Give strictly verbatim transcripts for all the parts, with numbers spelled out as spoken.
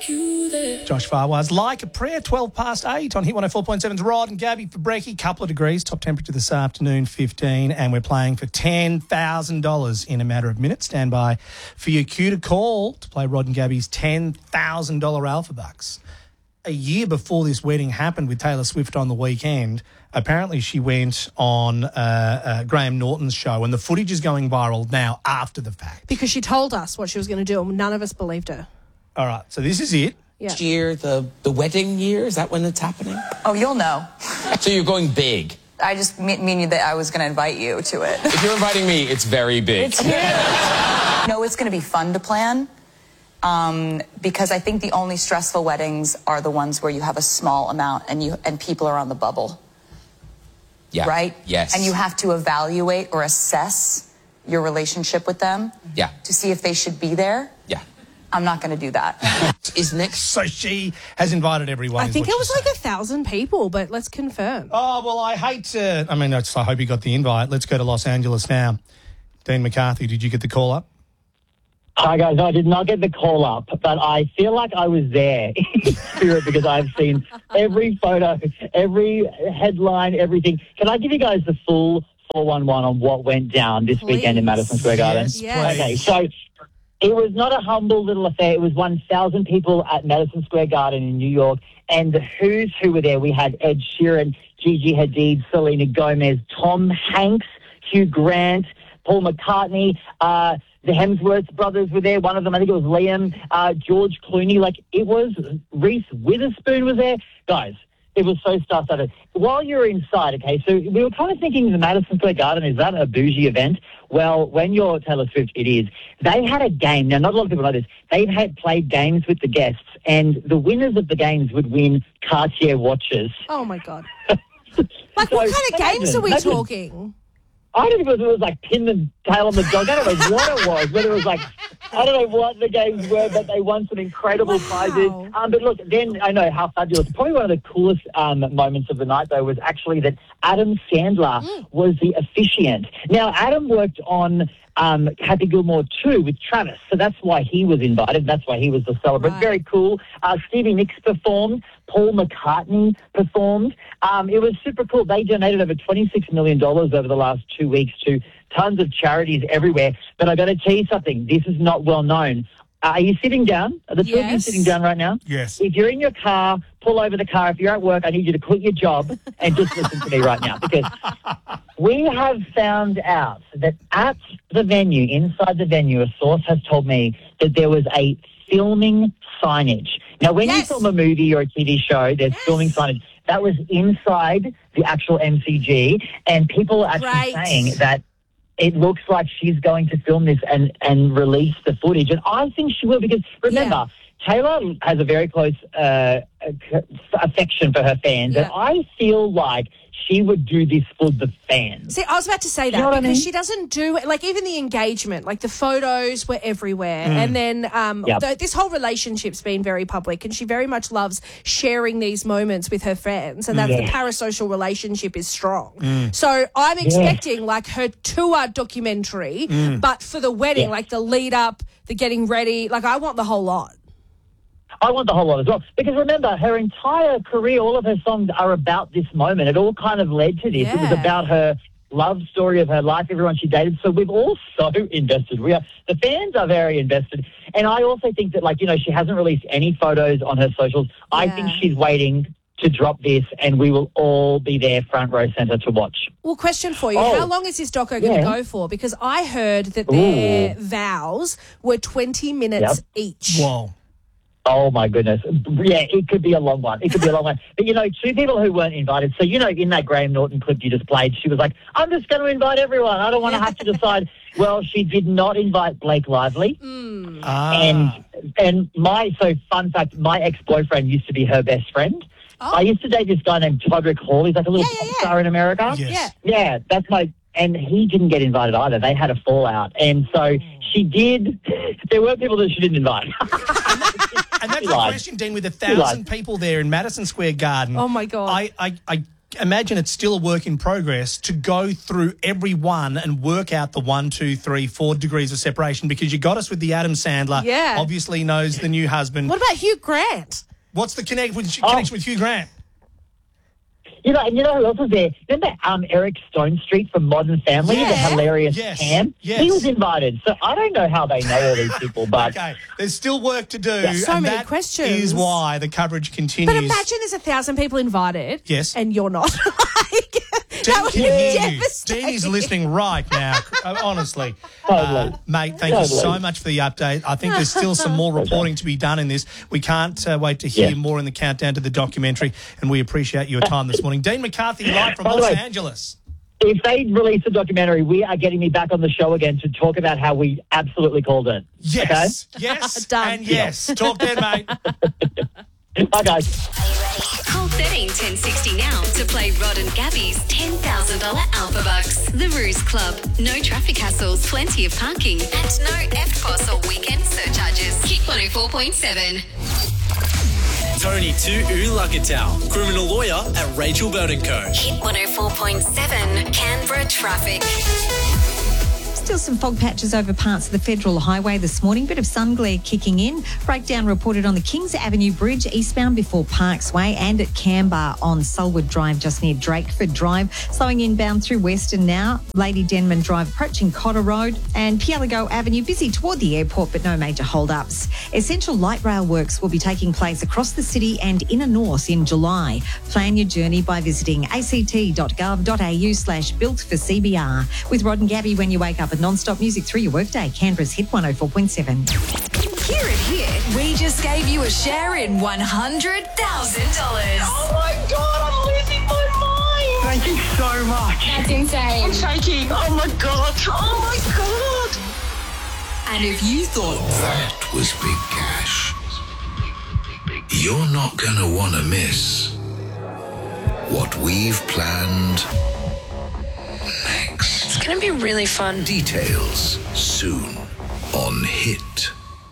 Josh Farwaz, Like a Prayer, twelve past eight on Hit one oh four point seven's Rod and Gabby for Brekkie. Couple of degrees, top temperature this afternoon, fifteen, and we're playing for ten thousand dollars in a matter of minutes. Stand by for your cue to call to play Rod and Gabby's ten thousand dollars Alpha Bucks. A year before this wedding happened with Taylor Swift on the weekend, apparently she went on uh, uh, Graham Norton's show, and the footage is going viral now after the fact. Because she told us what she was going to do, and none of us believed her. All right, so this is it. Yeah. Next year, the, the wedding year, is that when it's happening? Oh, you'll know. So you're going big. I just mean mean that I was going to invite you to it. If you're inviting me, it's very big. It's huge. No, it's going to be fun to plan. Um, because I think the only stressful weddings are the ones where you have a small amount and you and people are on the bubble. Yeah. Right? Yes. And you have to evaluate or assess your relationship with them. Yeah. To see if they should be there. Yeah. I'm not going to do that. Is next... So she has invited everyone. I think it was like saying. a thousand people, but let's confirm. Oh, well, I hate to... I mean, I hope you got the invite. Let's go to Los Angeles now. Dean McCarthy, did you get the call up? Hi, guys. I did not get the call up, but I feel like I was there in spirit because I've seen every photo, every headline, everything. Can I give you guys the full four one one on what went down this Please. weekend in Madison Square Garden? Yes, Yes. Okay, so it was not a humble little affair. It was one thousand people at Madison Square Garden in New York, and the who's who were there. We had Ed Sheeran, Gigi Hadid, Selena Gomez, Tom Hanks, Hugh Grant, Paul McCartney, uh, the Hemsworth brothers were there. One of them, I think it was Liam, uh, George Clooney. Like, it was, Reese Witherspoon was there. Guys, it was so star-studded. While you're inside, okay, so we were kind of thinking the Madison Square Garden, is that a bougie event? Well, when you're Taylor Swift, it is. They had a game. Now, not a lot of people know this. They've had played games with the guests, and the winners of the games would win Cartier watches. Oh, my God. Like, So, what kind of games imagine, are we imagine. talking? I don't know if it was, it was like pin the tail on the dog. I don't know what it was. Whether it was like, I don't know what the games were, but they won some incredible Wow. prizes. Um, but look, then I know how fabulous. Probably one of the coolest um, moments of the night, though, was actually that Adam Sandler Mm. was the officiant. Now, Adam worked on um, Happy Gilmore two with Travis, so that's why he was invited. That's why he was the celebrant. Right. Very cool. Uh, Stevie Nicks performed. Paul McCartney performed. Um, it was super cool. They donated over twenty-six million dollars over the last two weeks to tons of charities everywhere. But I got to tell you something. This is not well known. Uh, are you sitting down? Are the two of you Yes. sitting down right now? Yes. If you're in your car, pull over the car. If you're at work, I need you to quit your job and just listen to me right now, because we have found out that at the venue, inside the venue, a source has told me that there was a filming signage. Now, when Yes. you film a movie or a T V show, there's Yes. filming signage. That was inside the actual M C G, and people are actually Right. saying that it looks like she's going to film this and, and release the footage. And I think she will, because remember, Taylor has a very close uh, affection for her fans, Yeah. and I feel like she would do this for the fans. See, I was about to say that know what I because mean? she doesn't do it. Like, even the engagement, like the photos were everywhere. And then um, Yep. the, this whole relationship's been very public, and she very much loves sharing these moments with her fans. And that's the Yeah. parasocial relationship is strong. So I'm expecting like her tour documentary, but for the wedding, Yeah. like the lead up, the getting ready. Like, I want the whole lot. I want the whole lot as well. Because remember, her entire career, all of her songs are about this moment. It all kind of led to this. It was Yeah. about her love story of her life, everyone she dated. So we've all so invested. We are, the fans are very invested. And I also think that, like, you know, she hasn't released any photos on her socials. I Yeah. think she's waiting to drop this, and we will all be there front row centre to watch. Well, question for you. Oh. How long is this doco going to Yeah. go for? Because I heard that their Ooh. vows were twenty minutes each. Whoa. Oh, my goodness. Yeah, it could be a long one. It could be a long one. But, you know, two people who weren't invited. So, you know, in that Graham Norton clip you just played, she was like, I'm just going to invite everyone. I don't want to have to decide. Well, she did not invite Blake Lively. Ah. And and my, so fun fact, my ex-boyfriend used to be her best friend. Oh. I used to date this guy named Todrick Hall. He's like a little Yeah, yeah, pop yeah. star in America. Yes. Yeah. Yeah, that's my, and he didn't get invited either. They had a fallout. And so she did, there were people that she didn't invite. And that's She the lied. question, Dean, with a lied. thousand people there in Madison Square Garden. Oh, my God. I, I, I imagine it's still a work in progress to go through every one and work out the one, two, three, four degrees of separation, because you got us with the Adam Sandler. Yeah. Obviously knows the new husband. What about Hugh Grant? What's the connect with, Oh. connection with Hugh Grant? You know, and you know who else was there? Remember um, Eric Stone Street from Modern Family, Yeah. the hilarious Yes. Cam? Yes. He was invited. So I don't know how they know all these people, but Okay, there's still work to do. So and many that questions. is why the coverage continues. But imagine there's a thousand people invited. Yes. And you're not. like, Dean that would can be hear you. devastating. Dean is listening right now, uh, honestly. Totally. Uh, mate, thank you Totally. so much for the update. I think there's still some more reporting to be done in this. We can't uh, wait to hear Yeah. more in the countdown to the documentary, and we appreciate your time this morning. Dean McCarthy, live from By the Los way- Angeles. if they release a documentary, we are getting me back on the show again to talk about how we absolutely called it. Yes, yes, Done. and yes. Talk then, mate. Okay? Bye, guys. Call thirteen ten sixty now to play Rod and Gabby's ten thousand dollars Alpha Bucks. The Ruse Club. No traffic hassles, plenty of parking, and no F P O S or weekend surcharges. Hit one oh four point seven. Tony to Ulagatal, criminal lawyer at Rachel Burton Co. Hit one oh four point seven. Canberra traffic. Still some fog patches over parts of the Federal Highway this morning. Bit of sun glare kicking in. Breakdown reported on the Kings Avenue Bridge eastbound before Parks Way and at Canberra on Sulwood Drive just near Drakeford Drive. Slowing inbound through Western now. Lady Denman Drive approaching Cotter Road and Pialigo Avenue busy toward the airport but no major hold-ups. Essential light rail works will be taking place across the city and inner north in July. Plan your journey by visiting act.gov.au slash built for C B R. With Rod and Gabby when you wake up, non-stop music through your workday. Canberra's Hit one oh four point seven. Here at Hit, we just gave you a share in one hundred thousand dollars. Oh, my God, I'm losing my mind. Thank you so much. That's insane. I'm shaking. Oh, my God. Oh, my God. And if you thought That was big cash. You're not going to want to miss what we've planned next. it's going to be really fun. Details soon on Hit.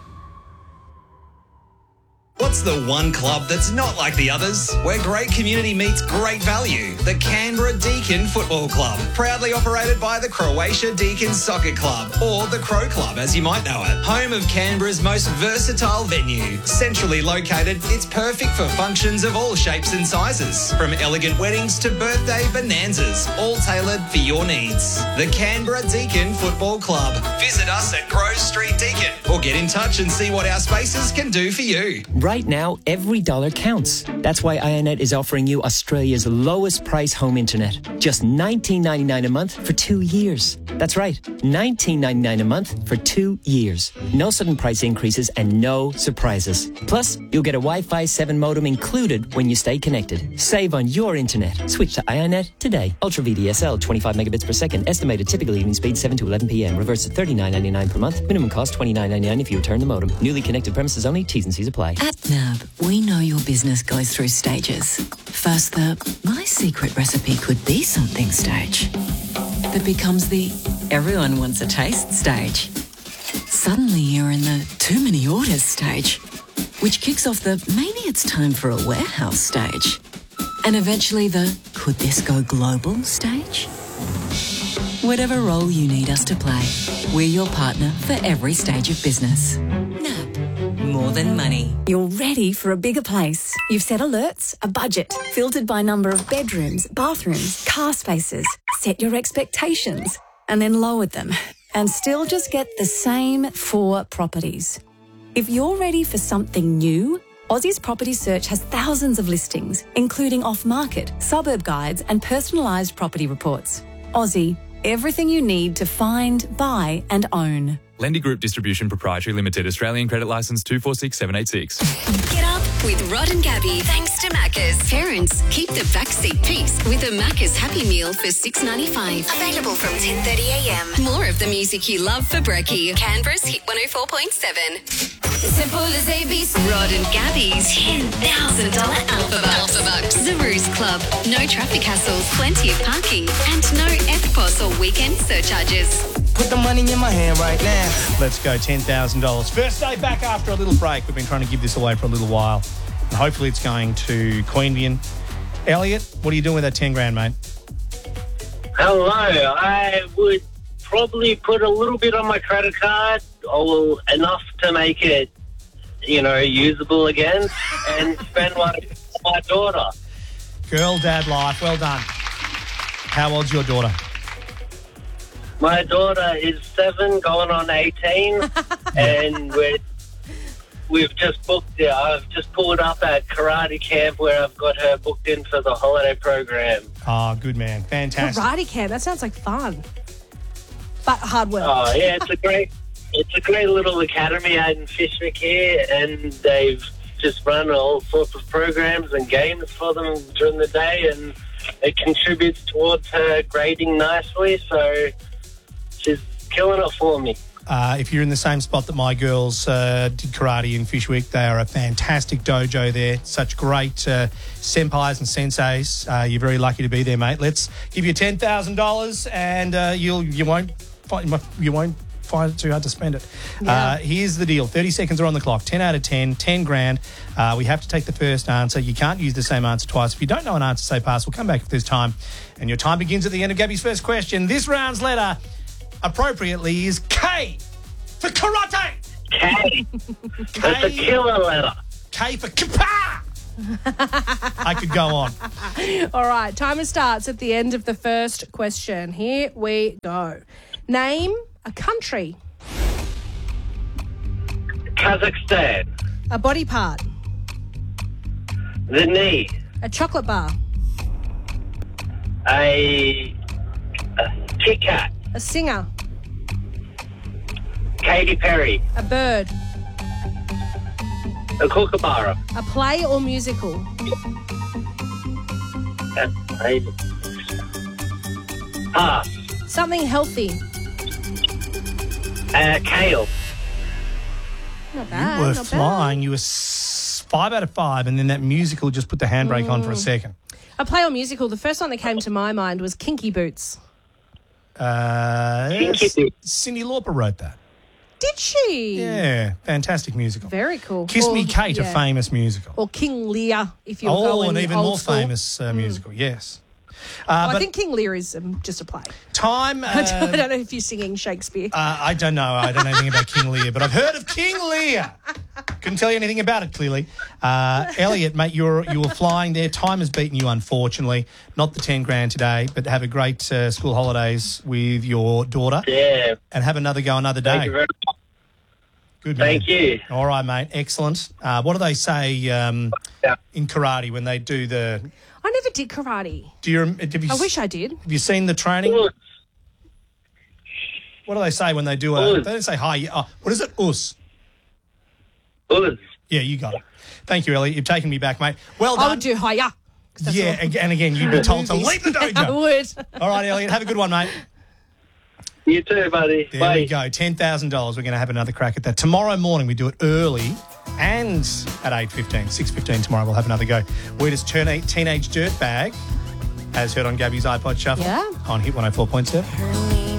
What's the one club that's not like the others? Where great community meets great value. The Canberra Deakin Football Club. Proudly operated by the Croatia Deakin Soccer Club, or the Crow Club as you might know it. Home of Canberra's most versatile venue. Centrally located, it's perfect for functions of all shapes and sizes. From elegant weddings to birthday bonanzas, all tailored for your needs. The Canberra Deakin Football Club. Visit us at Grove Street Deakin or get in touch and see what our spaces can do for you. Right now, every dollar counts. That's why iiNet is offering you Australia's lowest price home internet. Just nineteen ninety-nine a month for two years. That's right, nineteen ninety-nine a month for two years. No sudden price increases and no surprises. Plus, you'll get a Wi-Fi seven modem included when you stay connected. Save on your internet. Switch to iiNet today. Ultra V D S L, twenty-five megabits per second. Estimated typical evening speed seven to eleven p.m. Reverse to thirty-nine ninety-nine per month. Minimum cost twenty-nine ninety-nine if you return the modem. Newly connected premises only. T's and C's apply. At N A B, we know your business goes through stages. First, the my secret recipe could be something stage that becomes the everyone wants a taste stage. Suddenly, you're in the too many orders stage, which kicks off the maybe it's time for a warehouse stage. And eventually, the could this go global stage? Whatever role you need us to play, we're your partner for every stage of business. N A B. More than money. You're ready for a bigger place. You've set alerts, a budget, filtered by number of bedrooms, bathrooms, car spaces, set your expectations, and then lowered them, and still just get the same four properties. If you're ready for something new, Aussie's Property Search has thousands of listings, including off-market, suburb guides, and personalised property reports. Aussie, everything you need to find, buy, and own. Lendy Group Distribution Proprietary Limited, Australian Credit Licence two four six seven eight six. Get up with Rod and Gabby thanks to Macca's. Parents, keep the backseat peace with a Macca's Happy Meal for six ninety-five. Available from ten thirty a.m. More of the music you love for brekkie. Canberra's Hit one oh four point seven. Simple as A B C. Rod and Gabby's ten thousand dollars Alpha Bucks. Alpha Bucks. The Ruse Club. No traffic hassles, plenty of parking, and no F P O S or weekend surcharges. Put the money in my hand right now. Let's go, ten thousand dollars. First day back after a little break. We've been trying to give this away for a little while. And hopefully it's going to Queanbeyan Elliot, what are you doing with that ten grand, mate? Hello. I would probably put a little bit on my credit card, or enough to make it, you know, usable again, and spend one on my daughter. Girl, dad life. Well done. How old's your daughter? My daughter is seven, going on eighteen, and we're, we've just booked. Yeah, I've just pulled up at karate camp where I've got her booked in for the holiday program. Oh, good man. Fantastic. Karate camp. That sounds like fun. But hard work. Oh yeah, it's a great, it's a great little academy out in Fishwick here, and they've just run all sorts of programs and games for them during the day, and it contributes towards her grading nicely. So she's killing it for me. Uh, if you're in the same spot that my girls uh, did karate in Fishwick, they are a fantastic dojo there. Such great uh, senpais and senseis. Uh, you're very lucky to be there, mate. Let's give you ten thousand dollars, and uh, you'll you won't find you won't find it too hard to spend it. Yeah. Uh, here's the deal: thirty seconds are on the clock. Ten out of ten, ten grand. Uh, we have to take the first answer. You can't use the same answer twice. If you don't know an answer, say pass. We'll come back if there's time, and your time begins at the end of Gabby's first question. This round's letter, appropriately, is K for karate. K. That's a killer letter. K for kapa. I could go on. All right, timer starts at the end of the first question. Here we go. Name a country. Kazakhstan. A body part. The knee. A chocolate bar. A, a Kit Kat. A singer. Katy Perry. A bird. A kookaburra. A play or musical. A, a, pass. Something healthy. Uh, kale. Not bad. You were not flying. You were s- five out of five, and then that musical just put the handbrake on for a second. bad. A play or musical. The first one that came to my mind was Kinky Boots. Uh, Kinky S- Boots. Cindy Lauper wrote that. Did she? Yeah, fantastic musical. Very cool. Kiss Or- Me Kate, a yeah. famous musical. Or King Lear, if you're Oh, going an even old more school. famous uh, musical, yes. Uh, Well, I but think King Lear is um, just a play. time... I, don't, I um, don't know if you're singing Shakespeare. Uh, I don't know. I don't know anything about King Lear, but I've heard of King Lear. Couldn't tell you anything about it, clearly. Uh, Elliot, mate, you were you were flying there. Time has beaten you, unfortunately. Not the ten grand today, but have a great uh, school holidays with your daughter. Yeah. And have another go another day. Thank you very much. Good man. Thank you. All right, mate. Excellent. Uh, what do they say um, in karate when they do the... I never did karate. Do you, have you I wish I did. Have you seen the training? What do they say when they do a... Us. They don't say hi. Oh, what is it? Us. Us. Yeah, you got it. Thank you, Elliot. You've taken me back, mate. Well I done. would do hiya. Yeah, and and again, you'd be told to leave the I dojo. would. All right, Elliot, have a good one, mate. You too, buddy. There Bye. we go, ten thousand dollars. We're going to have another crack at that. Tomorrow morning, we do it early and at eight fifteen, six fifteen tomorrow, we'll have another go. We're just turn Teenage Dirtbag, as heard on Gabby's iPod Shuffle Yeah. on Hit one oh four point seven.